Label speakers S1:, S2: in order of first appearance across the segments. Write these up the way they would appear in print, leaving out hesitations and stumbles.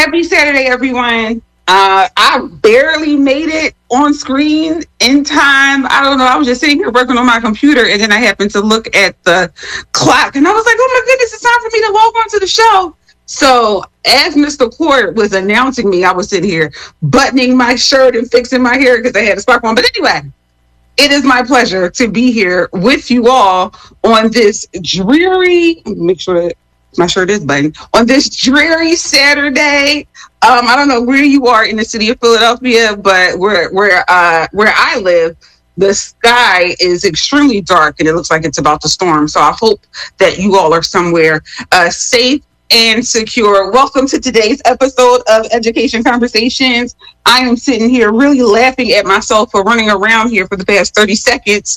S1: Happy Saturday, everyone. I barely made it on screen in time. I don't know. I was just sitting here working on my computer, and then I happened to look at the clock, and I was like, oh my goodness, it's time for me to log on to the show. So as Mr. Court was announcing me, I was sitting here buttoning my shirt and fixing my hair because I had a spark on. But anyway, it is my pleasure to be here with you all on this dreary, make sure that my shirt is buttoned, on this dreary Saturday. I don't know where you are in the city of Philadelphia, but where I live, the sky is extremely dark and it looks like it's about to storm. So I hope that you all are somewhere safe and secure. Welcome to today's episode of Education Conversations. I am sitting here really laughing at myself for running around here for the past 30 seconds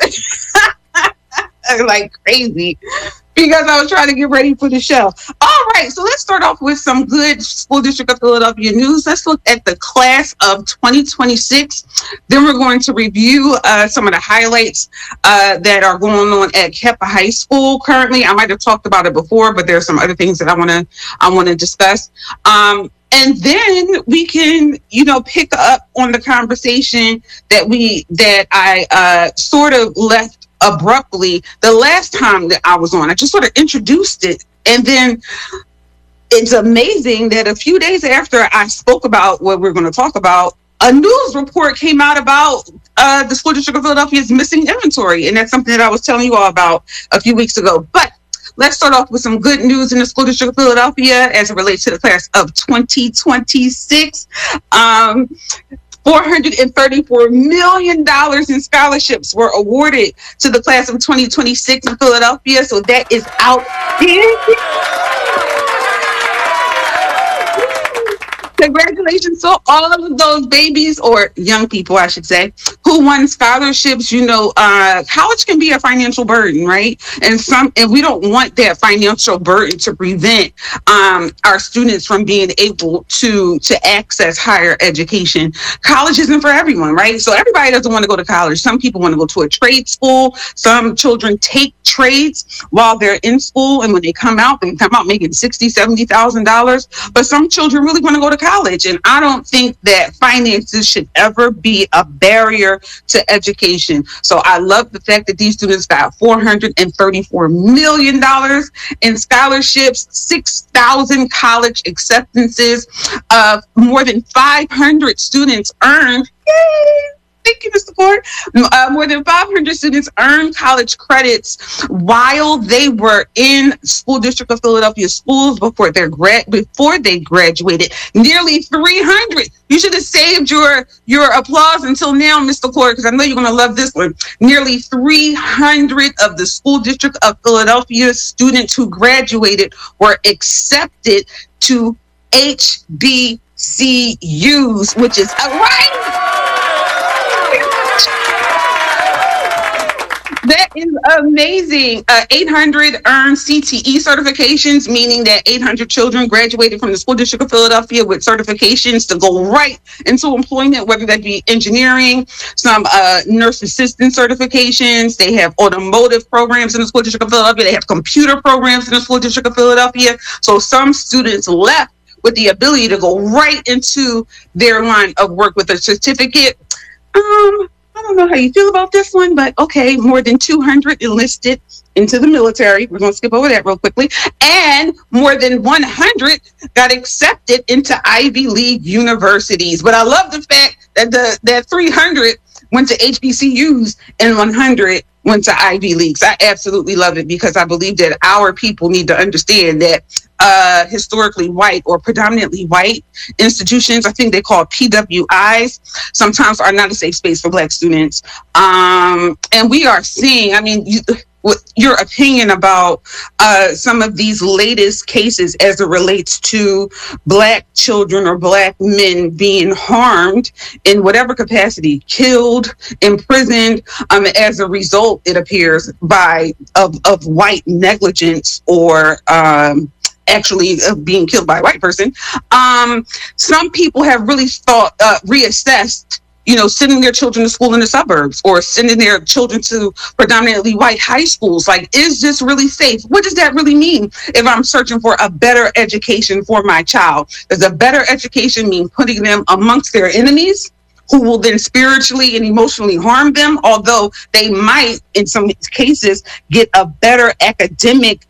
S1: like crazy because I was trying to get ready for the show. All right, so let's start off with some good School District of Philadelphia news. Let's look at the class of 2026. Then we're going to review some of the highlights that are going on at Kepa High School currently. I might have talked about it before, but there are some other things that I want to discuss. And then we can, pick up on the conversation that I sort of left abruptly the last time that I was on. I just sort of introduced it, and then it's amazing that a few days after I spoke about what we're going to talk about, a news report came out about the School District of Philadelphia's missing inventory, and that's something that I was telling you all about a few weeks ago. But let's start off with some good news in the School District of Philadelphia as it relates to the class of 2026. $434 million in scholarships were awarded to the class of 2026 in Philadelphia. So that is outstanding. Congratulations to all of those babies, or young people, I should say, who won scholarships. College can be a financial burden, right? And we don't want that financial burden to prevent our students from being able to access higher education. College isn't for everyone, right? So everybody doesn't want to go to college. Some people want to go to a trade school. Some children take trades while they're in school, and when they come out making $60,000, $70,000. But some children really want to go to college, and I don't think that finances should ever be a barrier to education. So I love the fact that these students got $434 million in scholarships, 6,000 college acceptances, more than 500 students earned. Yay! Thank you, Mr. Court. More than 500 students earned college credits while they were in School District of Philadelphia schools before they graduated. Nearly 300. You should have saved your applause until now, Mr. Court, because I know you're going to love this one. Nearly 300 of the School District of Philadelphia students who graduated were accepted to HBCUs, which is right. That is amazing. 800 earned CTE certifications, meaning that 800 children graduated from the School District of Philadelphia with certifications to go right into employment, whether that be engineering, some nurse assistant certifications. They have automotive programs in the School District of Philadelphia. They have computer programs in the School District of Philadelphia. So some students left with the ability to go right into their line of work with a certificate. I don't know how you feel about this one, but okay, more than 200 enlisted into the military. We're going to skip over that real quickly. And more than 100 got accepted into Ivy League universities. But I love the fact that that 300 went to HBCUs and 100 went to Ivy Leagues. I absolutely love it because I believe that our people need to understand that historically white or predominantly white institutions, I think they call PWIs, sometimes are not a safe space for Black students. And we are seeing, your opinion about some of these latest cases as it relates to Black children or Black men being harmed in whatever capacity, killed, imprisoned, as a result, it appears, of white negligence or actually being killed by a white person. Some people have really reassessed sending their children to school in the suburbs or sending their children to predominantly white high schools. Like, is this really safe? What does that really mean if I'm searching for a better education for my child? Does a better education mean putting them amongst their enemies, who will then spiritually and emotionally harm them, although they might, in some cases, get a better academic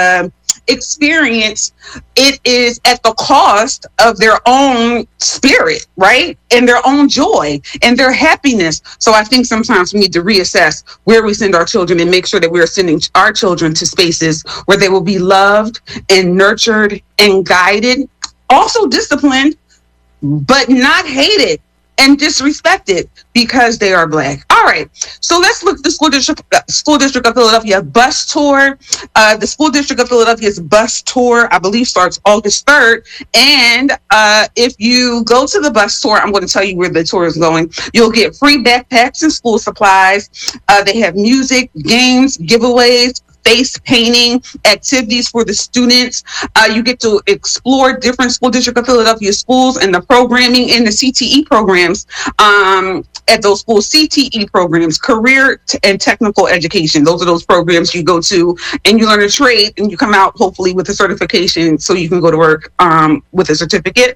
S1: experience? It is at the cost of their own spirit, right? And their own joy and their happiness. So I think sometimes we need to reassess where we send our children and make sure that we're sending our children to spaces where they will be loved and nurtured and guided, also disciplined, but not hated and disrespected because they are Black. All right, so let's look at the School District of Philadelphia bus tour. The School District of Philadelphia's bus tour, I believe, starts August 3rd. And if you go to the bus tour, I'm going to tell you where the tour is going. You'll get free backpacks and school supplies. They have music, games, giveaways, face painting, activities for the students. You get to explore different School District of Philadelphia schools and the programming and the CTE programs at those schools. CTE programs, career and technical education. Those are those programs you go to and you learn a trade and you come out hopefully with a certification so you can go to work with a certificate.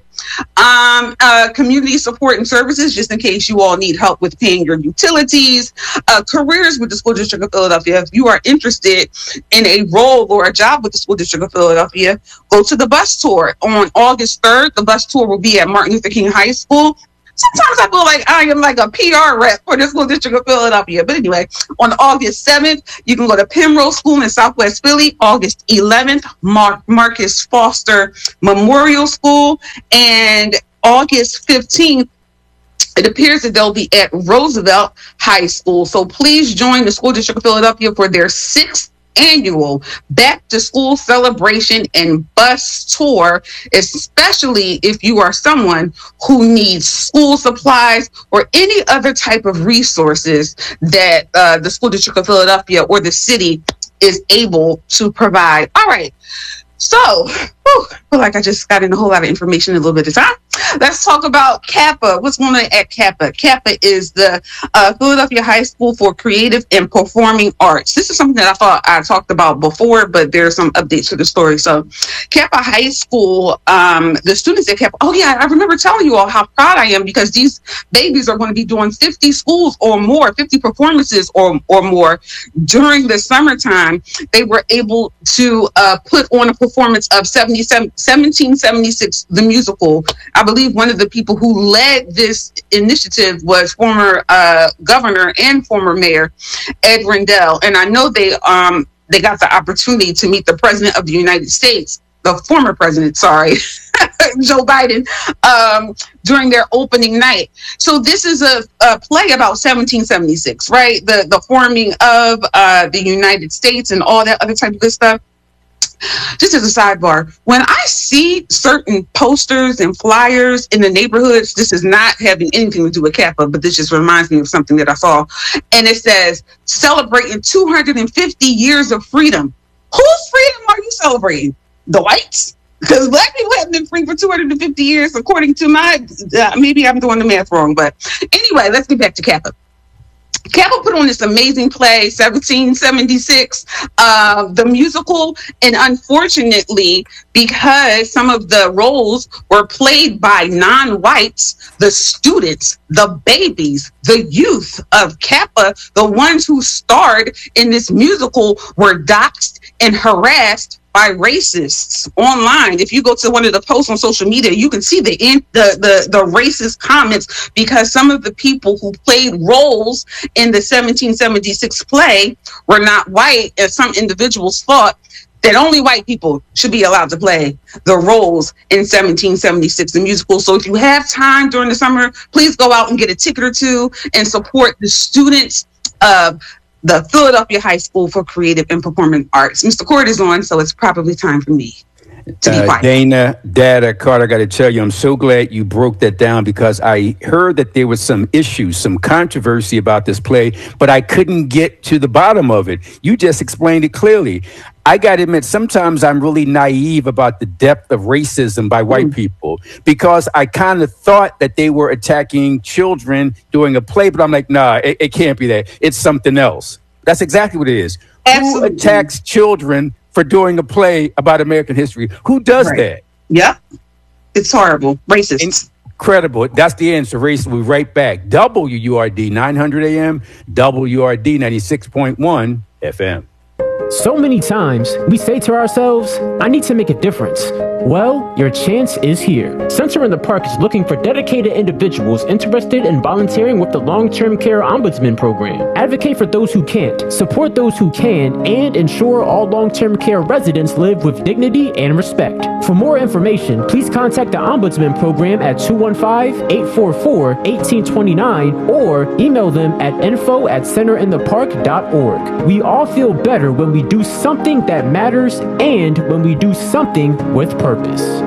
S1: Community support and services, just in case you all need help with paying your utilities. Careers with the School District of Philadelphia. If you are interested in a role or a job with the School District of Philadelphia, go to the bus tour. On August 3rd, the bus tour will be at Martin Luther King High School. Sometimes I feel like I am like a PR rep for the School District of Philadelphia. But anyway, on August 7th, you can go to Penrose School in Southwest Philly. August 11th, Marcus Foster Memorial School. And August 15th, it appears that they'll be at Roosevelt High School. So please join the School District of Philadelphia for their 6th annual back to school celebration and bus tour, especially if you are someone who needs school supplies or any other type of resources that the School District of Philadelphia or the city is able to provide. All right. So, I feel like I just got in a whole lot of information in a little bit of time. Let's talk about Kappa. What's going on at Kappa? Kappa is the Philadelphia High School for Creative and Performing Arts. This is something that I thought I talked about before, but there's some updates to the story. So Kappa High School, the students at Kappa, I remember telling you all how proud I am because these babies are going to be doing 50 schools or more, 50 performances or more during the summertime. They were able to put on a performance of 1776, the musical. I believe one of the people who led this initiative was former governor and former mayor Ed Rendell, and I know they got the opportunity to meet the president of the United States, the former president, Joe Biden, during their opening night. So this is a play about 1776, right? The forming of the United States and all that other type of good stuff. Just as a sidebar, when I see certain posters and flyers in the neighborhoods, this is not having anything to do with Kappa, but this just reminds me of something that I saw. And it says, celebrating 250 years of freedom. Whose freedom are you celebrating? The whites? Because Black people have been free for 250 years, according to my, maybe I'm doing the math wrong, but anyway, let's get back to Kappa. Kappa put on this amazing play, 1776, the musical, and unfortunately, because some of the roles were played by non-whites, the students, the babies, the youth of Kappa, the ones who starred in this musical, were doxxed and harassed by racists online. If you go to one of the posts on social media, you can see the racist comments because some of the people who played roles in the 1776 play were not white, and some individuals thought that only white people should be allowed to play the roles in 1776, the musical. So if you have time during the summer, please go out and get a ticket or two and support the students of the Philadelphia High School for Creative and Performing Arts. Mr. Court is on, so it's probably time for me to be quiet.
S2: Dana, Dada, Carter, I got to tell you, I'm so glad you broke that down because I heard that there was some issues, some controversy about this play, but I couldn't get to the bottom of it. You just explained it clearly. I got to admit, sometimes I'm really naive about the depth of racism by white people, because I kind of thought that they were attacking children doing a play, but I'm like, nah, it can't be that. It's something else. That's exactly what it is.
S1: Absolutely.
S2: Who attacks children for doing a play about American history? Who does that?
S1: Yep. It's horrible. Racist.
S2: Incredible. That's the answer. Race. We'll be right back. WURD 900 AM, WURD 96.1 FM.
S3: So many times, we say to ourselves, I need to make a difference. Well, your chance is here. Center in the Park is looking for dedicated individuals interested in volunteering with the Long-Term Care Ombudsman Program. Advocate for those who can't, support those who can, and ensure all long-term care residents live with dignity and respect. For more information, please contact the Ombudsman Program at 215-844-1829 or email them at info@centerinthepark.org. We all feel better when we do something that matters and when we do something with purpose.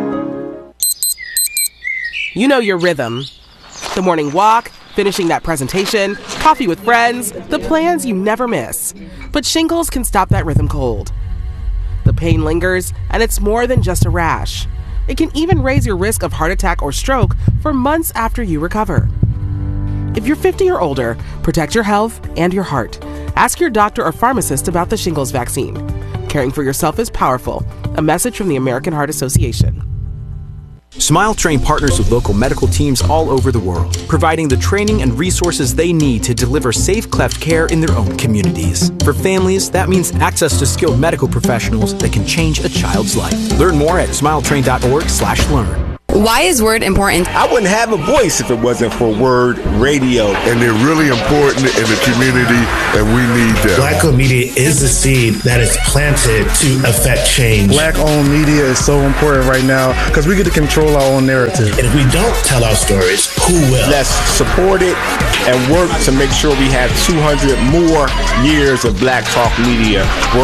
S4: You know your rhythm. The morning walk, finishing that presentation, coffee with friends, the plans you never miss. But shingles can stop that rhythm cold. The pain lingers, and it's more than just a rash. It can even raise your risk of heart attack or stroke for months after you recover. If you're 50 or older, protect your health and your heart. Ask your doctor or pharmacist about the shingles vaccine. Caring for yourself is powerful. A message from the American Heart Association.
S5: Smile Train partners with local medical teams all over the world, providing the training and resources they need to deliver safe cleft care in their own communities. For families, that means access to skilled medical professionals that can change a child's life. Learn more at smiletrain.org/learn.
S6: Why is Word important?
S7: I wouldn't have a voice if it wasn't for Word Radio.
S8: And they're really important in the community, and we need them.
S9: Black-owned media is the seed that is planted to affect change.
S10: Black-owned media is so important right now because we get to control our own narrative.
S9: And if we don't tell our stories, who will?
S7: Let's support it and work to make sure we have 200 more years of Black Talk Media.